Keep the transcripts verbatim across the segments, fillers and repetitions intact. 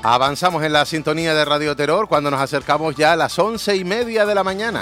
Avanzamos en la sintonía de Radio Terror cuando nos acercamos ya a las once y media de la mañana.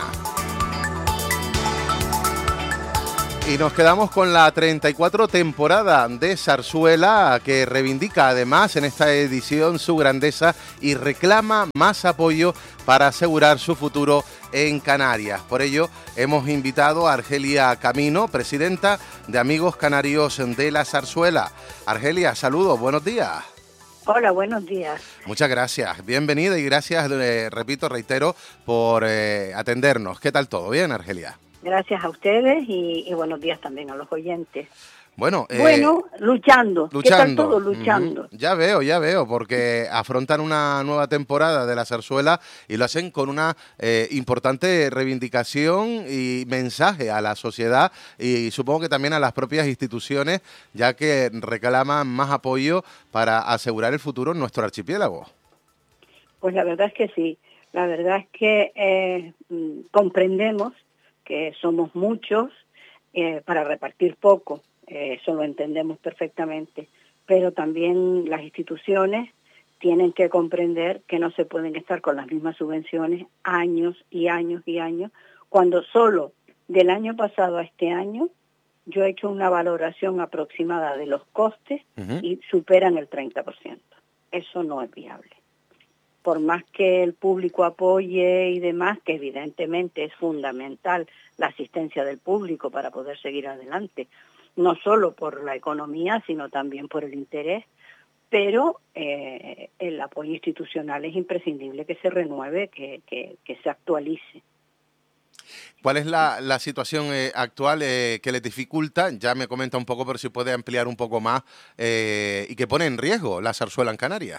Y nos quedamos con la treinta y cuatro temporada de Zarzuela, que reivindica además en esta edición su grandeza y reclama más apoyo para asegurar su futuro en Canarias. Por ello, hemos invitado a Argelia Camino, presidenta de Amigos Canarios de la Zarzuela. Argelia, saludos, buenos días. Hola, buenos días. Muchas gracias, bienvenida y gracias, eh, repito, reitero, por eh, atendernos. ¿Qué tal todo? ¿Bien, Argelia? Gracias a ustedes y, y buenos días también a los oyentes. Bueno, eh, bueno, luchando. luchando. ¿Qué tal todo? Luchando. Uh-huh. Ya veo, ya veo, porque afrontan una nueva temporada de la Zarzuela y lo hacen con una eh, importante reivindicación y mensaje a la sociedad y supongo que también a las propias instituciones, ya que reclaman más apoyo para asegurar el futuro en nuestro archipiélago. Pues la verdad es que sí. La verdad es que eh, comprendemos que somos muchos eh, para repartir poco. Eh, eso lo entendemos perfectamente, pero también las instituciones tienen que comprender que no se pueden estar con las mismas subvenciones años y años y años, cuando solo del año pasado a este año yo he hecho una valoración aproximada de los costes uh-huh. y superan el treinta por ciento. Eso no es viable. Por más que el público apoye y demás, que evidentemente es fundamental la asistencia del público para poder seguir adelante, no solo por la economía, sino también por el interés, pero eh, el apoyo institucional es imprescindible que se renueve, que, que, que se actualice. ¿Cuál es la, la situación eh, actual eh, que les dificulta? Ya me comenta un poco, pero si puede ampliar un poco más, eh, y que pone en riesgo la zarzuela en Canarias.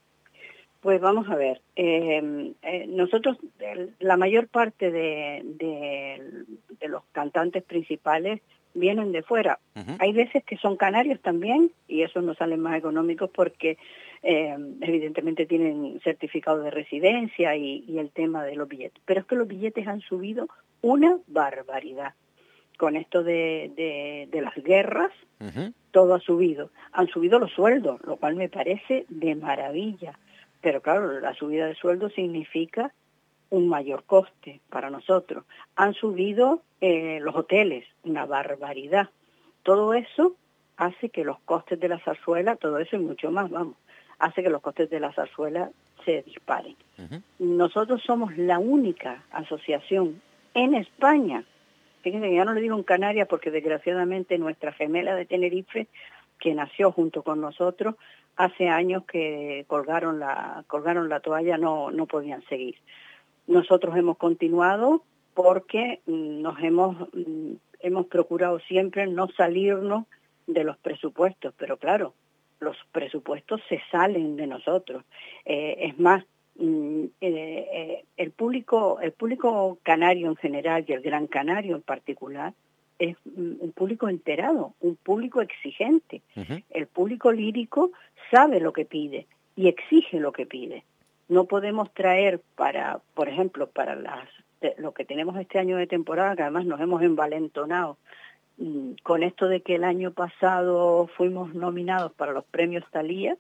Pues vamos a ver, eh, eh, nosotros, la mayor parte de, de, de los cantantes principales vienen de fuera. Uh-huh. Hay veces que son canarios también y esos nos salen más económicos porque eh, evidentemente tienen certificado de residencia y, y el tema de los billetes. Pero es que los billetes han subido una barbaridad. Con esto de, de, de las guerras, uh-huh. todo ha subido. Han subido los sueldos, lo cual me parece de maravilla. Pero claro, la subida de sueldo significa un mayor coste para nosotros. Han subido eh, los hoteles, una barbaridad. Todo eso hace que los costes de la zarzuela, todo eso y mucho más, vamos, hace que los costes de la zarzuela se disparen. Uh-huh. Nosotros somos la única asociación en España, fíjense que ya no le digo en Canarias porque desgraciadamente nuestra gemela de Tenerife, que nació junto con nosotros, hace años que colgaron la, colgaron la toalla, no, no podían seguir. Nosotros hemos continuado porque nos hemos, hemos procurado siempre no salirnos de los presupuestos, pero claro, los presupuestos se salen de nosotros. Eh, es más, eh, eh, el público, el público canario en general y el Gran Canario en particular es un público enterado, un público exigente. Uh-huh. El público lírico sabe lo que pide y exige lo que pide. No podemos traer para, por ejemplo, para las lo que tenemos este año de temporada, que además nos hemos envalentonado mmm, con esto de que el año pasado fuimos nominados para los premios Thalía,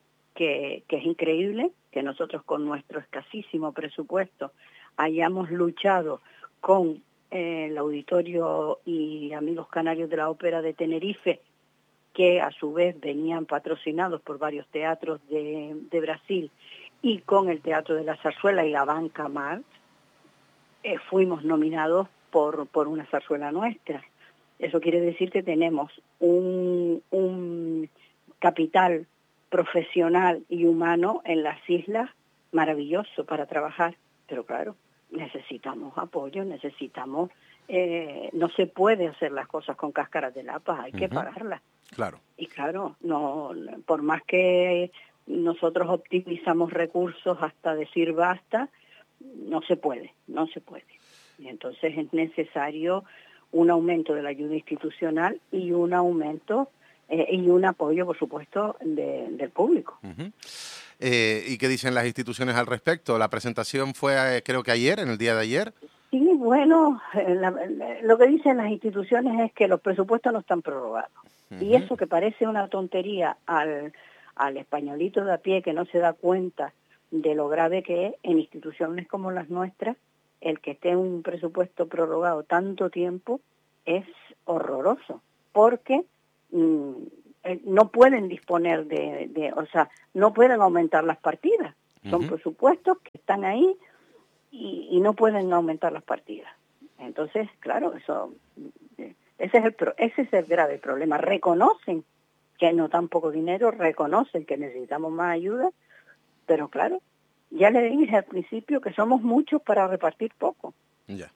que, que es increíble, que nosotros con nuestro escasísimo presupuesto hayamos luchado con eh, el Auditorio y Amigos Canarios de la Ópera de Tenerife, que a su vez venían patrocinados por varios teatros de, de Brasil, y con el Teatro de la Zarzuela y la Banca Mar, eh, fuimos nominados por, por una zarzuela nuestra. Eso quiere decir que tenemos un, un capital profesional y humano en las islas maravilloso para trabajar, pero claro, necesitamos apoyo, necesitamos, eh, no se puede hacer las cosas con cáscaras de lapas, hay uh-huh. que pagarlas. Claro. Y claro, no, por más que nosotros optimizamos recursos hasta decir basta, no se puede, no se puede. Y entonces es necesario un aumento de la ayuda institucional y un aumento eh, y un apoyo, por supuesto, de, del público. Uh-huh. Eh, ¿Y qué dicen las instituciones al respecto? La presentación fue, eh, creo que ayer, en el día de ayer. Sí, bueno, la, la, lo que dicen las instituciones es que los presupuestos no están prorrogados. Uh-huh. Y eso que parece una tontería al, al españolito de a pie que no se da cuenta de lo grave que es en instituciones como las nuestras, el que esté un presupuesto prorrogado tanto tiempo es horroroso, porque mmm, no pueden disponer de, de, o sea, no pueden aumentar las partidas. Son uh-huh. presupuestos que están ahí y, y no pueden aumentar las partidas. Entonces, claro, eso, ese es el, ese es el grave problema. Reconocen que no dan poco dinero, reconocen que necesitamos más ayuda, pero claro, ya le dije al principio que somos muchos para repartir poco. Ya.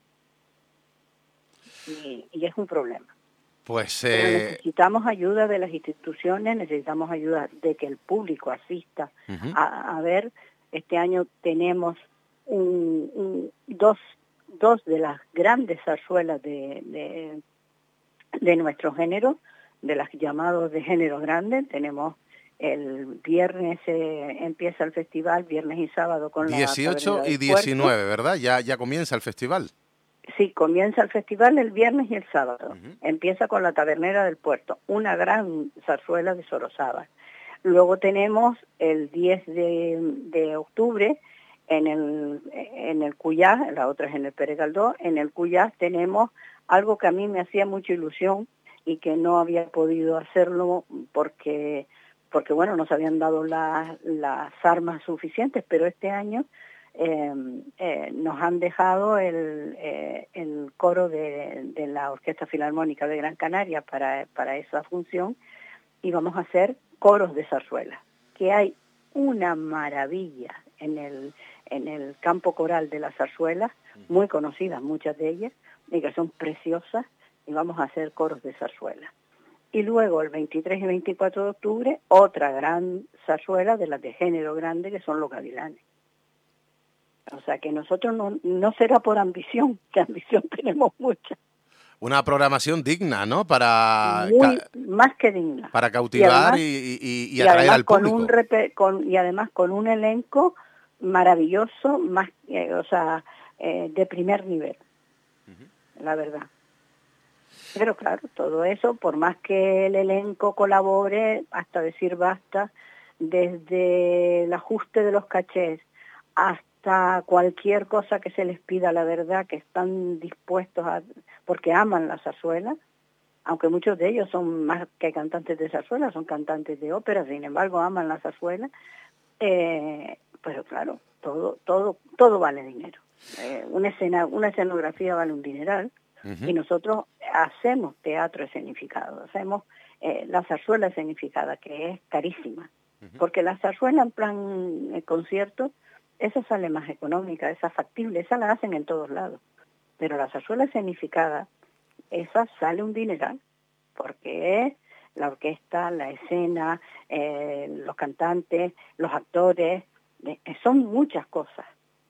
Y, y es un problema. Pues eh... Pero necesitamos ayuda de las instituciones, necesitamos ayuda de que el público asista uh-huh. a, a ver. Este año tenemos un, un, dos, dos de las grandes zarzuelas de, de, de nuestro género, de las llamados de género grande. Tenemos el viernes, eh, empieza el festival, viernes y sábado con dieciocho la y diecinueve, ¿verdad? Ya, ya comienza el festival. Sí, comienza el festival el viernes y el sábado. Uh-huh. Empieza con la Tabernera del Puerto, una gran zarzuela de Sorozábal. Luego tenemos el diez de octubre en el, en el Cuyás, la otra es en el Pérez Galdós. En el Cuyás tenemos algo que a mí me hacía mucha ilusión y que no había podido hacerlo porque, porque bueno, nos habían dado la, las armas suficientes, pero este año eh, eh, nos han dejado el, eh, el coro de, de la Orquesta Filarmónica de Gran Canaria para, para esa función, y vamos a hacer coros de zarzuela, que hay una maravilla en el, en el campo coral de la zarzuela, muy conocidas muchas de ellas, y que son preciosas, y vamos a hacer coros de zarzuela. Y luego el veintitrés y veinticuatro de octubre, otra gran zarzuela de las de género grande, que son los Gavilanes. O sea que nosotros no, no será por ambición, que ambición tenemos mucha. Una programación digna, ¿no? Para Muy, más que digna. Para cautivar y, además, y, y, y atraer y al público. Con un repe, con, y además con un elenco maravilloso, más, eh, o sea, eh, de primer nivel, uh-huh. la verdad. Pero claro, todo eso, por más que el elenco colabore, hasta decir basta, desde el ajuste de los cachés hasta cualquier cosa que se les pida, la verdad, que están dispuestos a, porque aman la zarzuela, aunque muchos de ellos son más que cantantes de zarzuela, son cantantes de ópera, sin embargo aman la zarzuela, eh, pero claro, todo, todo, todo vale dinero. Eh, una escena, una escenografía vale un dineral, uh-huh. y nosotros hacemos teatro escenificado, hacemos eh, la zarzuela escenificada, que es carísima, uh-huh. porque la zarzuela en plan eh, concierto, esa sale más económica, esa factible, esa la hacen en todos lados, pero la zarzuela escenificada, esa sale un dineral, porque es la orquesta, la escena, eh, los cantantes, los actores, eh, son muchas cosas.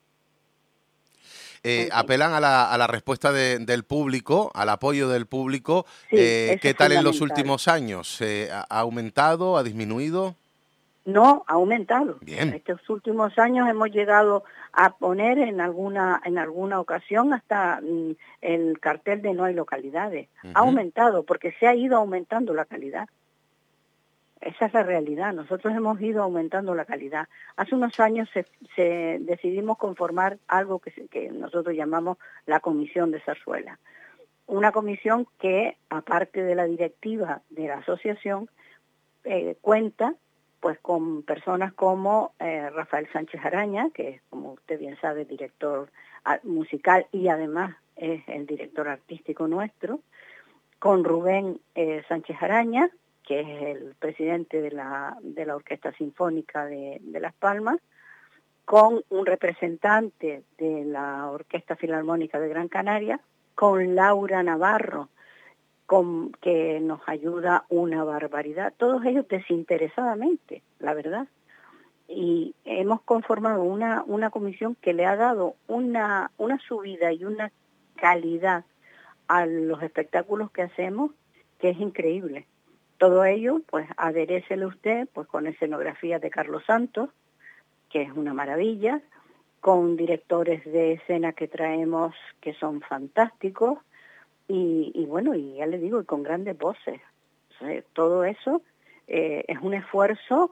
Eh, apelan a la, a la respuesta de, del público, al apoyo del público. Sí, eh, ¿Qué tal en los fundamental. últimos años? Eh, ¿Ha aumentado, ha disminuido? No, ha aumentado. Bien. Estos últimos años hemos llegado a poner en alguna en alguna ocasión hasta mm, el cartel de no hay localidades. Uh-huh. Ha aumentado porque se ha ido aumentando la calidad. Esa es la realidad. Nosotros hemos ido aumentando la calidad. Hace unos años se, se decidimos conformar algo que, se, que nosotros llamamos la Comisión de Zarzuela. Una comisión que, aparte de la directiva de la asociación, eh, cuenta pues con personas como eh, Rafael Sánchez Araña, que es, como usted bien sabe, director musical y además es el director artístico nuestro, con Rubén eh, Sánchez Araña, que es el presidente de la, de la Orquesta Sinfónica de, de Las Palmas, con un representante de la Orquesta Filarmónica de Gran Canaria, con Laura Navarro, con, que nos ayuda una barbaridad, todos ellos desinteresadamente, la verdad. Y hemos conformado una, una comisión que le ha dado una, una subida y una calidad a los espectáculos que hacemos, que es increíble. Todo ello, pues, aderécele usted pues con escenografía de Carlos Santos, que es una maravilla, con directores de escena que traemos que son fantásticos, y, y bueno, y ya le digo, y con grandes voces. O sea, todo eso eh, es un esfuerzo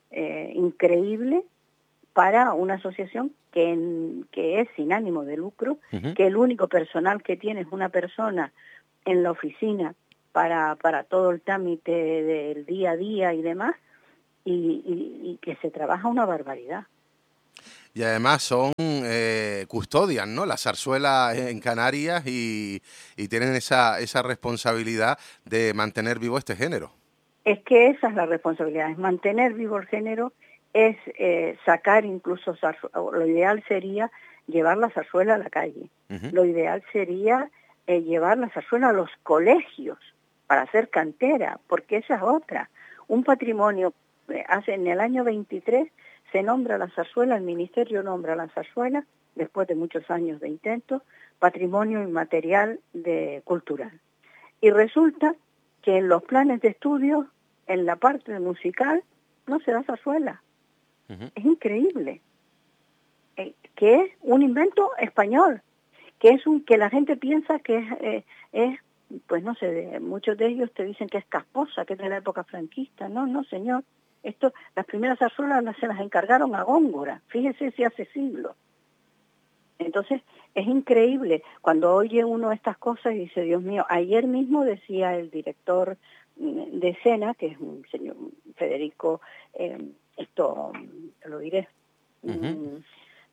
eh, increíble para una asociación que, en, que es sin ánimo de lucro, uh-huh. que el único personal que tiene es una persona en la oficina para, para todo el trámite del día a día y demás, y, y, y que se trabaja una barbaridad. Y además son eh, custodian, ¿no?, la zarzuela en Canarias y, y tienen esa, esa responsabilidad de mantener vivo este género. Es que esa es la responsabilidad, es mantener vivo el género, es eh, sacar incluso, lo ideal sería llevar la zarzuela a la calle, uh-huh. lo ideal sería eh, llevar la zarzuela a los colegios para hacer cantera, porque esa es otra. Un patrimonio, eh, hace en el año veintitrés se nombra la zarzuela, el ministerio nombra la zarzuela, después de muchos años de intentos, patrimonio inmaterial de, cultural. Y resulta que en los planes de estudio, en la parte musical, no se da zarzuela. Uh-huh. Es increíble. Eh, que es un invento español, que es un que la gente piensa que es, eh, es pues no sé, de, muchos de ellos te dicen que es casposa, que es de la época franquista. No, no, señor. Esto, las primeras zarzuelas se las encargaron a Góngora, fíjese si hace siglos. Entonces, es increíble cuando oye uno estas cosas y dice, Dios mío, ayer mismo decía el director de escena, que es un señor Federico, eh, esto, te lo diré, uh-huh.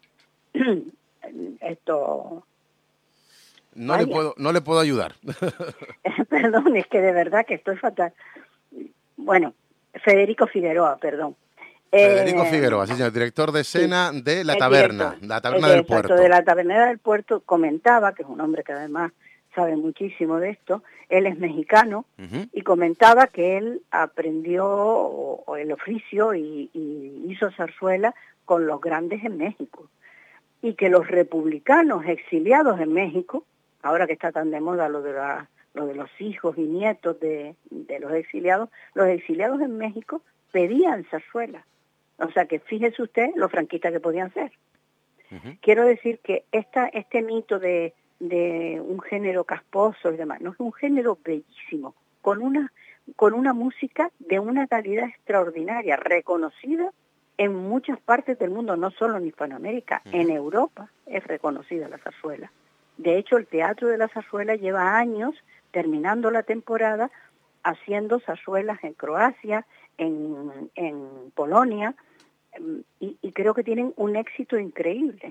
esto... No le, puedo, no le puedo ayudar. Perdón, es que de verdad que estoy fatal. Bueno, Federico Figueroa, perdón. Federico eh, Figueroa, sí, señor, director de escena sí, de La Taberna, director, la taberna el, del exacto, Puerto. de La Taberna del Puerto, comentaba, que es un hombre que además sabe muchísimo de esto, él es mexicano, uh-huh. y comentaba que él aprendió o, o el oficio y, y hizo zarzuela con los grandes en México, y que los republicanos exiliados en México, ahora que está tan de moda lo de la, lo de los hijos y nietos de, de los exiliados, los exiliados en México pedían zarzuela. O sea que fíjese usted lo franquistas que podían ser. Uh-huh. Quiero decir que esta, este mito de, de un género casposo y demás, no, es un género bellísimo, con una, con una música de una calidad extraordinaria, reconocida en muchas partes del mundo, no solo en Hispanoamérica, uh-huh. en Europa es reconocida la zarzuela. De hecho, el Teatro de la Zarzuela lleva años, terminando la temporada, haciendo zarzuelas en Croacia, en, en Polonia, y, y creo que tienen un éxito increíble.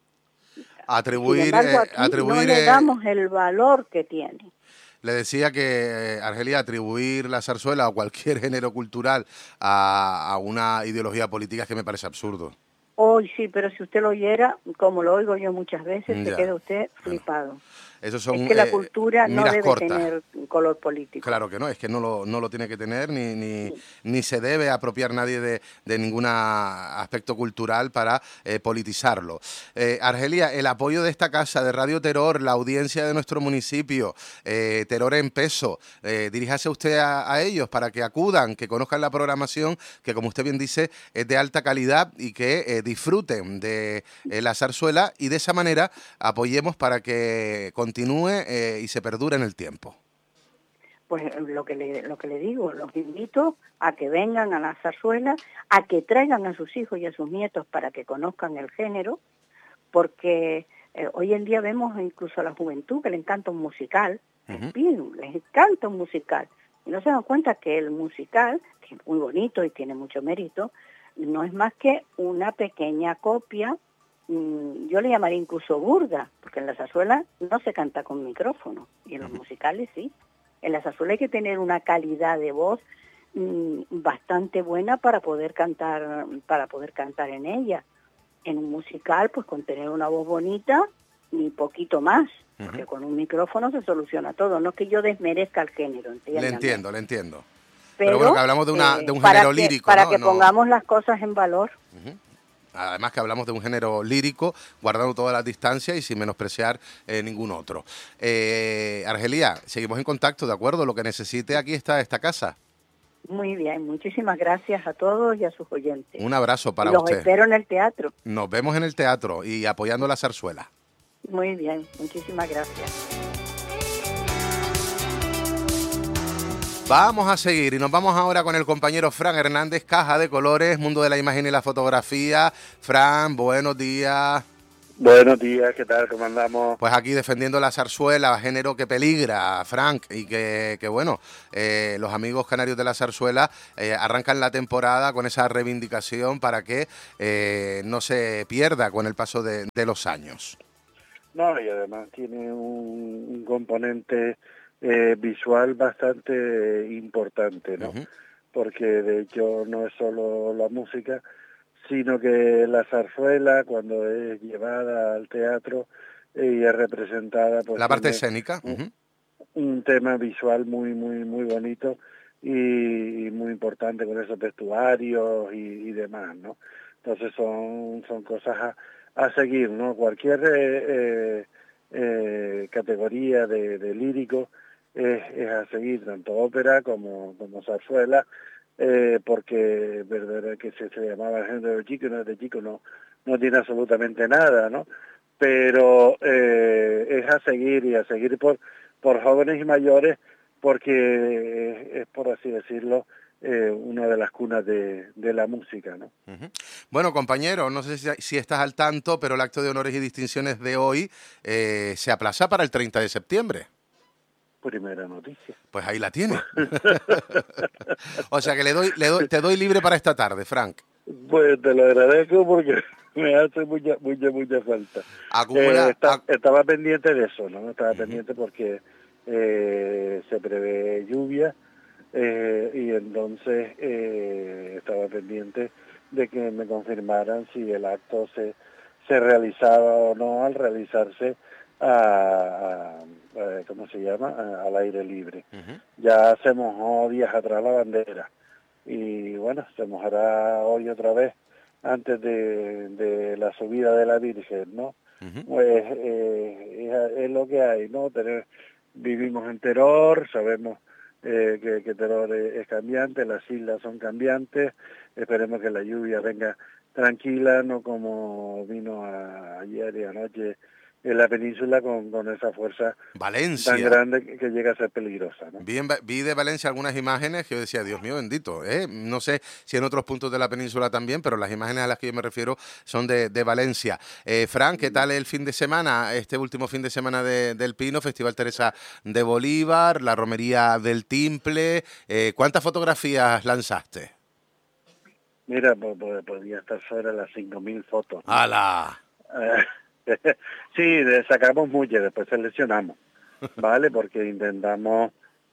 Atribuir, Sin embargo, aquí eh, atribuir, no le damos el valor que tiene. Le decía que, eh, Argelia, atribuir la zarzuela o cualquier género cultural a, a una ideología política es que me parece absurdo. Hoy sí, pero si usted lo oyera, como lo oigo yo muchas veces, ya. se queda usted flipado. Bueno. Esos son, es que la eh, cultura no debe cortas. tener color político. Claro que no, es que no lo, no lo tiene que tener, ni, ni, sí. ni se debe apropiar nadie de, de ningún aspecto cultural para eh, politizarlo. Eh, Argelia, el apoyo de esta casa de Radio Terror, la audiencia de nuestro municipio, eh, Terror en Peso, eh, diríjase usted a, a ellos para que acudan, que conozcan la programación, que como usted bien dice, es de alta calidad y que eh, disfruten de eh, la zarzuela y de esa manera apoyemos para que continúe eh, y se perdure en el tiempo. Pues lo que le, lo que le digo, los invito a que vengan a la zarzuela, a que traigan a sus hijos y a sus nietos para que conozcan el género, porque eh, hoy en día vemos incluso a la juventud que le encanta un musical, uh-huh. les encanta un musical, y no se dan cuenta que el musical, que es muy bonito y tiene mucho mérito, no es más que una pequeña copia, mmm, yo le llamaría incluso burda, porque en la zarzuela no se canta con micrófono, y en los uh-huh. musicales sí. En la zarzuela hay que tener una calidad de voz mmm, bastante buena para poder cantar, para poder cantar en ella. En un musical, pues con tener una voz bonita, ni poquito más, uh-huh. porque con un micrófono se soluciona todo. No es que yo desmerezca el género, entiéndame. Le entiendo, le entiendo. Pero, Pero bueno, que hablamos de, una, eh, de un para género que, lírico, para ¿no? que no... pongamos las cosas en valor. Uh-huh. Además que hablamos de un género lírico, guardando todas las distancias y sin menospreciar eh, ningún otro. Eh, Argelia, seguimos en contacto, ¿de acuerdo? Lo que necesite, aquí está esta casa. Muy bien, muchísimas gracias a todos y a sus oyentes. Un abrazo para Los usted. Los espero en el teatro. Nos vemos en el teatro y apoyando la zarzuela. Muy bien, muchísimas gracias. Vamos a seguir y nos vamos ahora con el compañero Fran Hernández, Caja de Colores, Mundo de la Imagen y la Fotografía. Fran, buenos días. Buenos días, ¿qué tal? ¿Cómo andamos? Pues aquí defendiendo la zarzuela, género que peligra, Frank, y que, que bueno, eh, los amigos canarios de la zarzuela eh, arrancan la temporada con esa reivindicación para que eh, no se pierda con el paso de, de los años. No, y además tiene un, un componente eh, visual bastante importante, ¿no? Uh-huh. Porque de hecho no es solo la música, sino que la zarzuela, cuando es llevada al teatro y es representada, pues la parte escénica, un, uh-huh. un tema visual muy, muy, muy bonito y, y muy importante con esos vestuarios y, y demás, ¿no? Entonces son, son cosas a, a seguir, ¿no? Cualquier eh, eh, eh, categoría de, de lírico es, es a seguir, tanto ópera como, como zarzuela. Eh, porque verdad que se, se llamaba el género de chico, no de chico, no, no tiene absolutamente nada, ¿no? Pero eh, es a seguir y a seguir por, por jóvenes y mayores, porque es, es por así decirlo, eh, una de las cunas de, de la música, ¿no? Uh-huh. Bueno, compañero, no sé si, si estás al tanto, pero el acto de honores y distinciones de hoy eh, se aplaza para el treinta de septiembre. Primera noticia. Pues ahí la tiene. O sea que le doy, le doy, te doy libre para esta tarde, Frank. Pues te lo agradezco porque me hace mucha, mucha, mucha falta. Acumula, eh, está, ac- estaba pendiente de eso, ¿no? Estaba uh-huh. pendiente porque eh, se prevé lluvia eh, y entonces eh, estaba pendiente de que me confirmaran si el acto se, se realizaba o no al realizarse a, a, a ¿cómo se llama? A, al aire libre. Uh-huh. Ya se mojó días atrás la bandera y bueno, se mojará hoy otra vez antes de, de la subida de la Virgen, ¿no? Uh-huh. Pues eh, es, es lo que hay, ¿no? Tener, vivimos en Teror, sabemos eh, que, que Teror es, es cambiante, las islas son cambiantes, esperemos que la lluvia venga tranquila, no como vino a, ayer y anoche en la península con, con esa fuerza Valencia. tan grande que, que llega a ser peligrosa, ¿no? Bien, vi de Valencia algunas imágenes que yo decía, Dios mío bendito, ¿eh? No sé si en otros puntos de la península también, pero las imágenes a las que yo me refiero son de, de Valencia. Eh, Fran, ¿qué tal el fin de semana, este último fin de semana de, del Pino, Festival Teresa de Bolívar, la romería del Timple? Eh, ¿Cuántas fotografías lanzaste? Mira, pues, pues, podría estar fuera las cinco mil fotos, ¿no? ¡Hala! Sí, sacamos muchas, después seleccionamos, ¿vale? Porque intentamos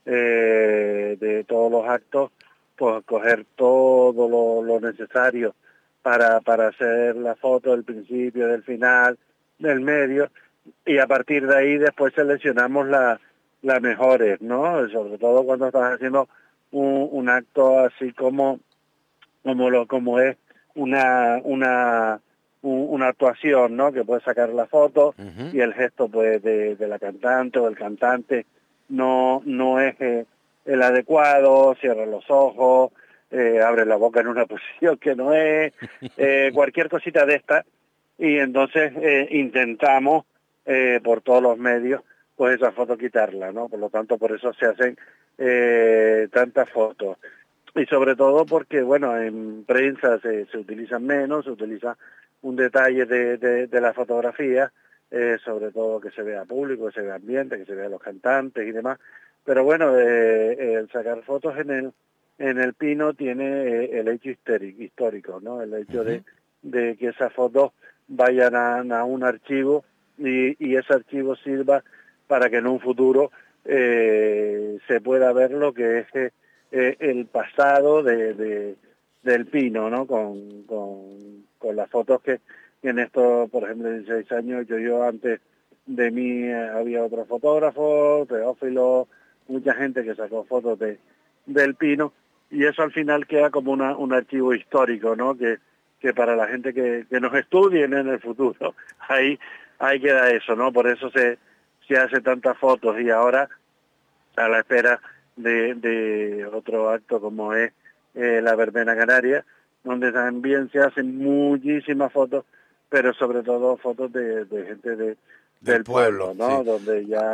eh, de todos los actos, pues coger todo lo, lo necesario para, para hacer la foto del principio, del final, del medio, y a partir de ahí después seleccionamos las la mejores, ¿no? Sobre todo cuando estás haciendo un, un acto así como, como, lo, como es una... una una actuación, ¿no? Que puede sacar la foto uh-huh. y el gesto pues de, de la cantante o el cantante no no es eh, el adecuado, cierra los ojos, eh, abre la boca en una posición que no es, eh, cualquier cosita de esta, y entonces eh, intentamos eh, por todos los medios pues esa foto quitarla, ¿no? Por lo tanto, por eso se hacen eh, tantas fotos. Y sobre todo porque, bueno, en prensa se, se utilizan menos, se utiliza un detalle de, de, de la fotografía, eh, sobre todo que se vea público, que se vea ambiente, que se vea los cantantes y demás. Pero bueno, eh, el sacar fotos en el en el Pino tiene eh, el hecho histórico, histórico, ¿no? El hecho uh-huh. de, de que esas fotos vayan a, a un archivo y, y ese archivo sirva para que en un futuro eh, se pueda ver lo que es eh, el pasado de, de del Pino, ¿no? Con, con, con las fotos que, que en estos, por ejemplo, dieciséis años, yo, yo antes de mí eh, había otro fotógrafo, Teófilo, mucha gente que sacó fotos de del Pino, y eso al final queda como una, un archivo histórico, ¿no? Que, que para la gente que, que nos estudien en el futuro, ahí, ahí queda eso, ¿no? Por eso se, se hace tantas fotos, y ahora a la espera de, de otro acto como es Eh, la verbena canaria, donde también se hacen muchísimas fotos, pero sobre todo fotos de, de gente de, del, del pueblo, pueblo, ¿no? Sí. Donde ya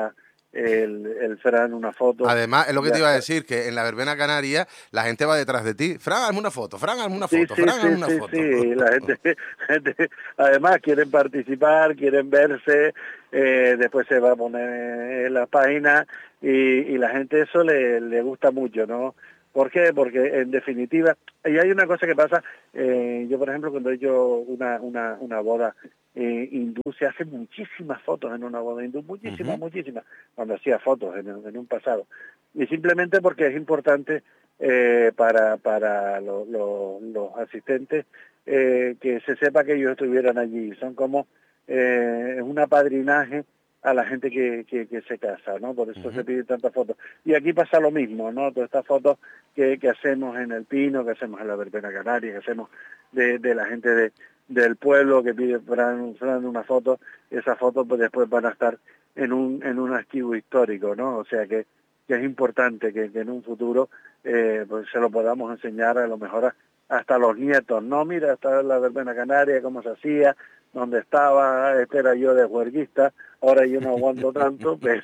el, el Fran una foto. Además, es lo que ya te iba a está. decir, que en la verbena canaria la gente va detrás de ti. Fran, hazme una foto, Fran, hazme una Sí, foto, sí, Fran, sí, hazme una sí, foto. sí, la gente, la gente además quieren participar, quieren verse, eh, después se va a poner en la página y, y la gente eso le, le gusta mucho, ¿no? ¿Por qué? Porque en definitiva, y hay una cosa que pasa, eh, yo por ejemplo cuando he hecho una, una, una boda eh, hindú, se hacen muchísimas fotos en una boda hindú, muchísimas, uh-huh. muchísimas, cuando hacía fotos en, en un pasado, y simplemente porque es importante eh, para, para lo, lo, los asistentes eh, que se sepa que ellos estuvieran allí, son como eh, un apadrinaje a la gente que, que, que se casa, ¿no? Por eso uh-huh. se piden tantas fotos. Y aquí pasa lo mismo, ¿no? Todas estas fotos que, que hacemos en el Pino, que hacemos en la verbena canaria, que hacemos de, de la gente de, del pueblo que pide Fran, Fran una foto, esas fotos pues después van a estar en un, en un archivo histórico, ¿no? O sea que, que es importante que, que en un futuro eh, pues se lo podamos enseñar a lo mejor a, hasta a los nietos, ¿no? Mira, esta es la verbena canaria, cómo se hacía, dónde estaba, este era yo de juerguista, ahora yo no aguanto tanto, pero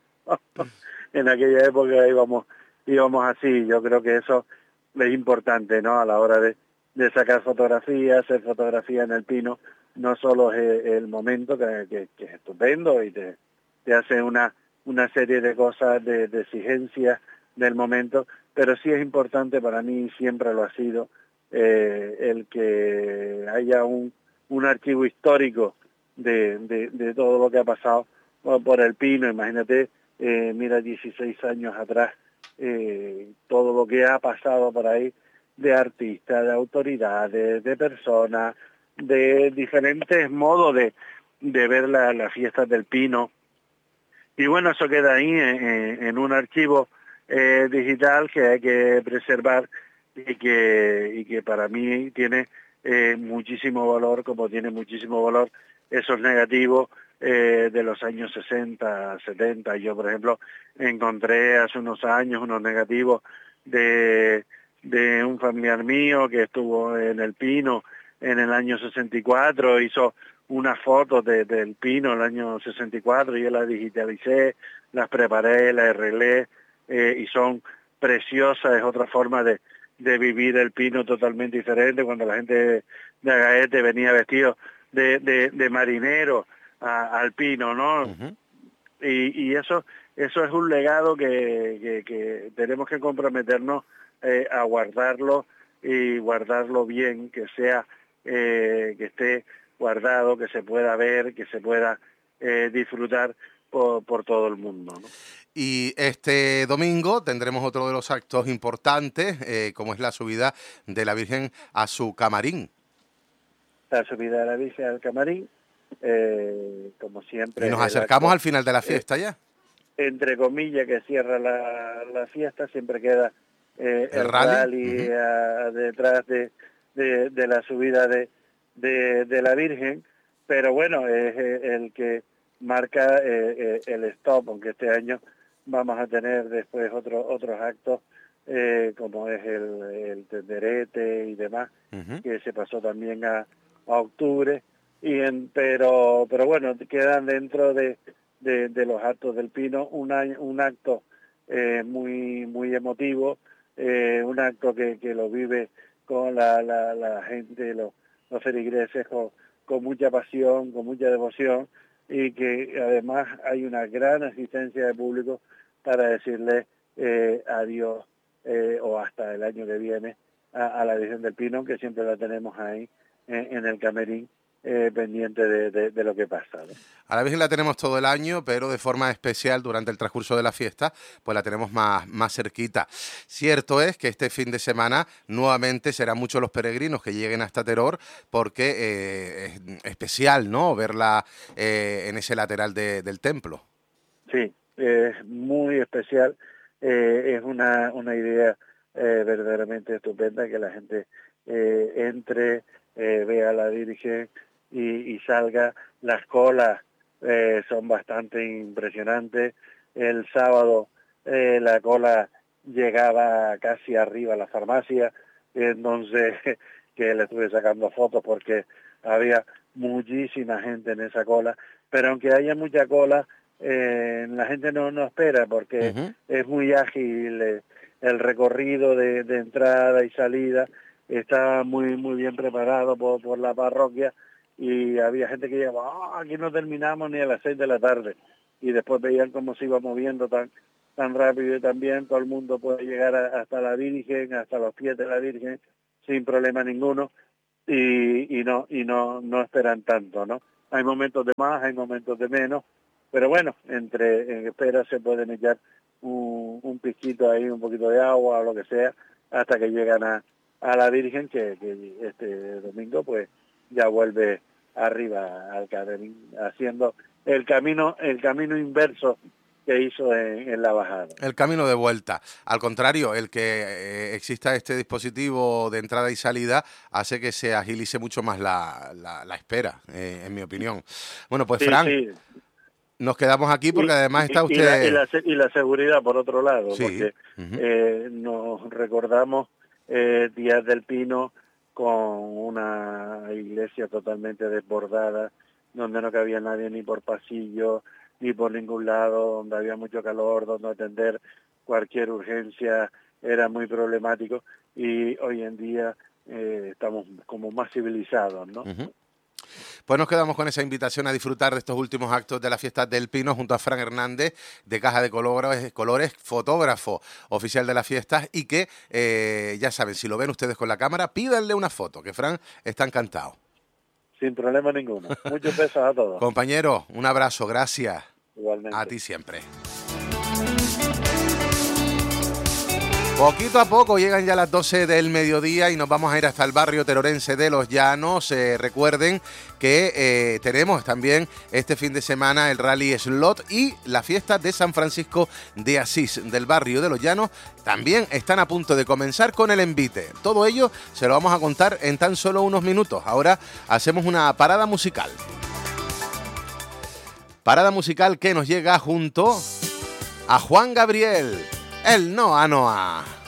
en aquella época íbamos, íbamos así. Yo creo que eso es importante, ¿no? A la hora de, de sacar fotografías, hacer fotografía en el Pino, no solo es el momento, que, que, que es estupendo y te, te hace una, una serie de cosas, de, de exigencias del momento, pero sí es importante para mí, siempre lo ha sido, eh, el que haya un, un archivo histórico de, de, de todo lo que ha pasado por el Pino. Imagínate, eh, mira, dieciséis años atrás, eh, todo lo que ha pasado por ahí de artistas, de autoridades, de personas, de diferentes modos de, de ver la, las fiestas del Pino. Y bueno, eso queda ahí en, en un archivo eh, digital que hay que preservar y que, y que para mí tiene eh, muchísimo valor, como tiene muchísimo valor esos negativos eh, de los años sesenta, setenta. Yo, por ejemplo, encontré hace unos años unos negativos de, de un familiar mío que estuvo en el Pino en el año sesenta y cuatro, hizo unas fotos de, del Pino el año sesenta y cuatro, yo las digitalicé, las preparé, las arreglé, eh, y son preciosas. Es otra forma de, de vivir el Pino totalmente diferente, cuando la gente de Agaete venía vestido de, de, de marinero a, al Pino, ¿no? Uh-huh. Y, y eso eso es un legado que, que, que tenemos que comprometernos eh, a guardarlo y guardarlo bien, que sea, eh, que esté guardado, que se pueda ver, que se pueda eh, disfrutar por, por todo el mundo, ¿no? Y este domingo tendremos otro de los actos importantes, eh, como es la subida de la Virgen a su camarín. La subida de la Virgen al camarín, eh, como siempre. Y nos acercamos acto, al final de la fiesta eh, ya. Entre comillas, que cierra la, la fiesta, siempre queda eh, el, el rally, rally uh-huh. a, detrás de, de, de la subida de, de, de la Virgen, pero bueno, es el que marca eh, el stop, aunque este año vamos a tener después otro, otros actos, eh, como es el, el tenderete y demás, uh-huh. que se pasó también a, a octubre, y en, pero, pero bueno, quedan dentro de De, de los actos del Pino, un, año, un acto eh, muy muy emotivo, eh, un acto que, que lo vive con la, la, la gente, los, los feligreses, con, con mucha pasión, con mucha devoción, y que además hay una gran asistencia de público para decirle eh, adiós eh, o hasta el año que viene a, a la Virgen del Pino, que siempre la tenemos ahí en, en el camerín, Eh, pendiente de, de, de lo que pasa, ¿no? A la Virgen la tenemos todo el año, pero de forma especial durante el transcurso de la fiesta, pues la tenemos más, más cerquita. Cierto es que este fin de semana nuevamente serán muchos los peregrinos que lleguen hasta Teror, porque eh, es especial, ¿no?, verla eh, en ese lateral de, del templo. Sí, es muy especial, eh, es una, una idea eh, verdaderamente estupenda que la gente eh, entre, eh, vea a la Virgen y, y salga. Las colas eh, son bastante impresionantes. El sábado eh, la cola llegaba casi arriba a la farmacia, entonces que le estuve sacando fotos porque había muchísima gente en esa cola, pero aunque haya mucha cola, eh, la gente no, no espera porque Uh-huh. es muy ágil eh, el recorrido de, de entrada y salida, está muy muy bien preparado por, por la parroquia, y había gente que llegaba, oh, aquí no terminamos ni a las seis de la tarde, y después veían cómo se iba moviendo tan tan rápido, y también todo el mundo puede llegar a, hasta la Virgen, hasta los pies de la Virgen, sin problema ninguno, y, y no y no no esperan tanto, ¿no? Hay momentos de más, hay momentos de menos, pero bueno, entre en espera se pueden echar un, un pizquito ahí, un poquito de agua o lo que sea, hasta que llegan a, a la Virgen, que, que este domingo pues ya vuelve arriba al Cadering, haciendo el camino el camino inverso que hizo en, en la bajada. El camino de vuelta. Al contrario, el que eh, exista este dispositivo de entrada y salida hace que se agilice mucho más la, la, la espera, eh, en mi opinión. Bueno, pues Sí, Fran, sí. nos quedamos aquí porque Y- además está y, y la, usted... y, la, se- y la seguridad por otro lado, Sí. porque Ujú. eh, nos recordamos eh, Díaz del Pino con una iglesia totalmente desbordada, donde no cabía nadie ni por pasillo, ni por ningún lado, donde había mucho calor, donde atender cualquier urgencia era muy problemático, y hoy en día eh, estamos como más civilizados, ¿no? Ujú. Pues nos quedamos con esa invitación a disfrutar de estos últimos actos de la Fiesta del Pino junto a Fran Hernández, de Caja de Colores, colores fotógrafo oficial de las fiestas, y que, eh, ya saben, si lo ven ustedes con la cámara, pídanle una foto, que Fran está encantado. Sin problema ninguno. Muchos besos a todos. Compañero, un abrazo, gracias. Igualmente. A ti siempre. Poquito a poco llegan ya las doce del mediodía y nos vamos a ir hasta el barrio terorense de Los Llanos. Eh, recuerden que eh, tenemos también este fin de semana el Rally Slot y la fiesta de San Francisco de Asís del barrio de Los Llanos. También están a punto de comenzar con el envite. Todo ello se lo vamos a contar en tan solo unos minutos. Ahora hacemos una parada musical. Parada musical que nos llega junto a Juan Gabriel, el Noa Noa.